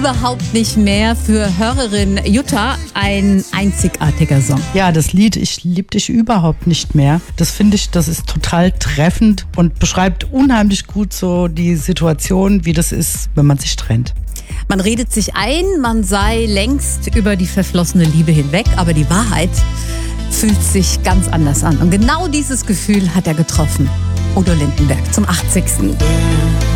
Überhaupt nicht mehr, für Hörerin Jutta ein einzigartiger Song. Ja, das Lied Ich lieb dich überhaupt nicht mehr, das finde ich, das ist total treffend und beschreibt unheimlich gut so die Situation, wie das ist, wenn man sich trennt. Man redet sich ein, man sei längst über die verflossene Liebe hinweg, aber die Wahrheit fühlt sich ganz anders an. Und genau dieses Gefühl hat er getroffen. Udo Lindenberg zum 80.